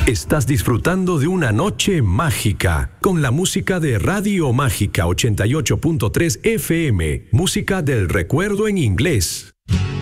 Estás disfrutando de una noche mágica con la música de Radio Mágica 88.3 FM, música del recuerdo en inglés.